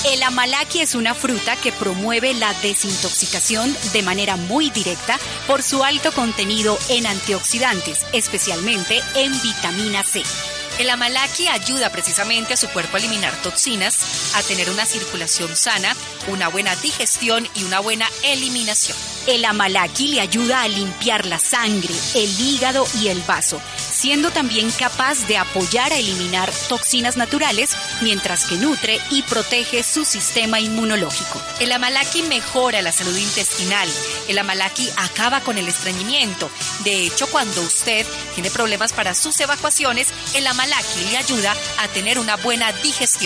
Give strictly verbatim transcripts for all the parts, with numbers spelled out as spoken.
El amalaki es una fruta que promueve la desintoxicación de manera muy directa por su alto contenido en antioxidantes, especialmente en vitamina C. El amalaki ayuda precisamente a su cuerpo a eliminar toxinas, a tener una circulación sana, una buena digestión y una buena eliminación. El amalaki le ayuda a limpiar la sangre, el hígado y el vaso, siendo también capaz de apoyar a eliminar toxinas naturales, mientras que nutre y protege su sistema inmunológico. El amalaki mejora la salud intestinal. El amalaki acaba con el estreñimiento. De hecho, cuando usted tiene problemas para sus evacuaciones, el amalaki le ayuda a tener una buena digestión.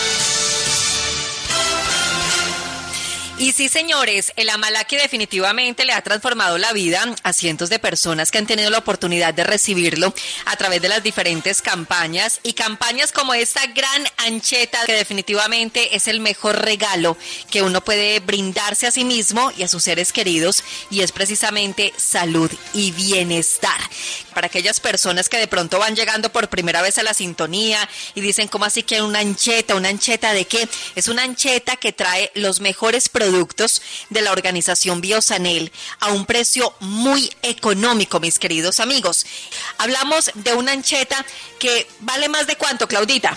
Y sí, señores, el amalaki definitivamente le ha transformado la vida a cientos de personas que han tenido la oportunidad de recibirlo a través de las diferentes campañas y campañas como esta gran ancheta, que definitivamente es el mejor regalo que uno puede brindarse a sí mismo y a sus seres queridos, y es precisamente salud y bienestar. Para aquellas personas que de pronto van llegando por primera vez a la sintonía y dicen, ¿cómo así que una ancheta? ¿Una ancheta de qué? Es una ancheta que trae los mejores productos productos de la organización Biosanel a un precio muy económico, mis queridos amigos. Hablamos de una ancheta que vale más de ¿cuánto, Claudita?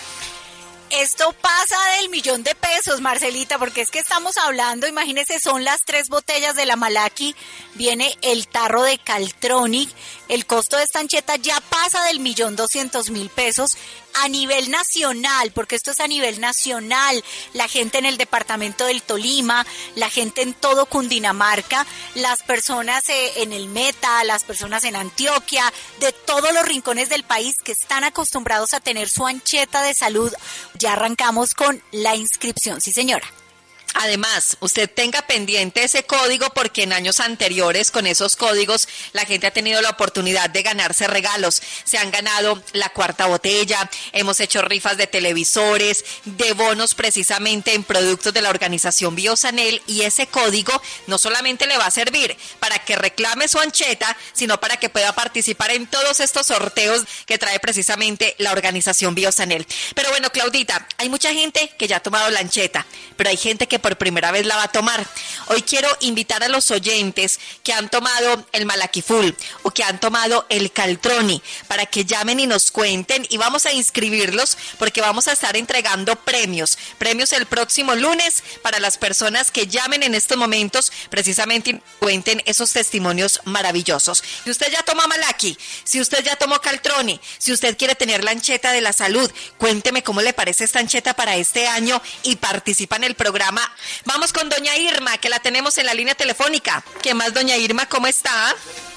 Esto pasa del millón de pesos, Marcelita, porque es que estamos hablando, imagínense, son las tres botellas de la amalaki, viene el tarro de Caltronic, el costo de esta ancheta ya pasa del millón doscientos mil pesos a nivel nacional, porque esto es a nivel nacional, la gente en el departamento del Tolima, la gente en todo Cundinamarca, las personas eh, en el Meta, las personas en Antioquia, de todos los rincones del país que están acostumbrados a tener su ancheta de salud. Ya arrancamos con la inscripción, sí señora. Además, usted tenga pendiente ese código, porque en años anteriores con esos códigos la gente ha tenido la oportunidad de ganarse regalos. Se han ganado la cuarta botella, hemos hecho rifas de televisores, de bonos precisamente en productos de la organización Biosanel, y ese código no solamente le va a servir para que reclame su ancheta, sino para que pueda participar en todos estos sorteos que trae precisamente la organización Biosanel. Pero bueno, Claudita, hay mucha gente que ya ha tomado la ancheta, pero hay gente que por primera vez la va a tomar. Hoy quiero invitar a los oyentes que han tomado el Malaki Full o que han tomado el Caltroni para que llamen y nos cuenten, y vamos a inscribirlos porque vamos a estar entregando premios, premios el próximo lunes para las personas que llamen en estos momentos precisamente y cuenten esos testimonios maravillosos. Si usted ya toma Malaki, si usted ya tomó Caltroni, si usted quiere tener la ancheta de la salud, cuénteme cómo le parece esta ancheta para este año y participa en el programa. Vamos con doña Irma, que la tenemos en la línea telefónica. ¿Qué más, doña Irma? ¿Cómo está?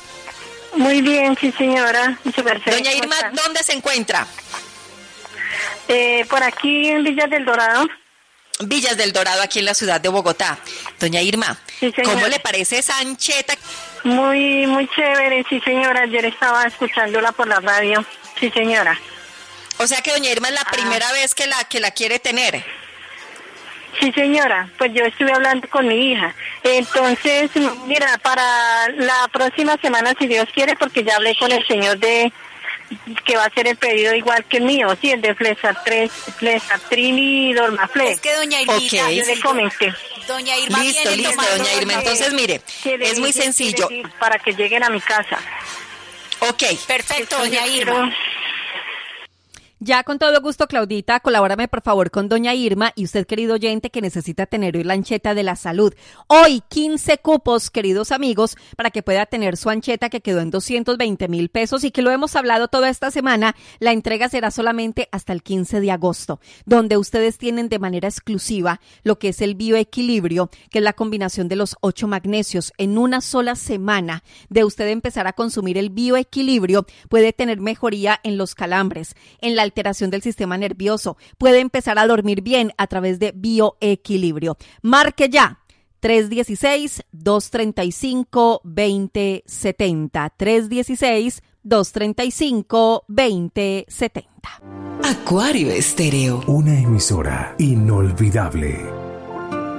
Muy bien, sí, señora. Doña Irma, ¿dónde se encuentra? Eh, por aquí en Villas del Dorado. Villas del Dorado, aquí en la ciudad de Bogotá. Doña Irma, sí, ¿cómo le parece esa ancheta? Muy, muy chévere, sí, señora. Ayer estaba escuchándola por la radio. Sí, señora. O sea que doña Irma es la ah. primera vez que la, que la quiere tener. Sí, señora, pues yo estuve hablando con mi hija. Entonces, mira, para la próxima semana, si Dios quiere, porque ya hablé con el señor de que va a hacer el pedido igual que el mío, sí, el de Flexatrin, Flexatrin y Dormaflex. Es que doña Irma, okay. yo le comenté. Doña Irma, listo, listo, doña Irma. Entonces, mire, es muy sencillo. Para que lleguen a mi casa. Ok, perfecto, doña Irma. Ya con todo gusto, Claudita, colabórame por favor con doña Irma y usted, querido oyente, que necesita tener hoy la ancheta de la salud. Hoy quince cupos, queridos amigos, para que pueda tener su ancheta, que quedó en doscientos veinte mil pesos y que lo hemos hablado toda esta semana. La entrega será solamente hasta el quince de agosto, donde ustedes tienen de manera exclusiva lo que es el bioequilibrio, que es la combinación de los ocho magnesios. En una sola semana de usted empezar a consumir el bioequilibrio, puede tener mejoría en los calambres, en la alteración del sistema nervioso, puede empezar a dormir bien a través de bioequilibrio. Marque ya tres uno seis, dos tres cinco, dos cero siete cero, tres uno seis, dos tres cinco, dos cero siete cero. Acuario Estéreo, una emisora inolvidable.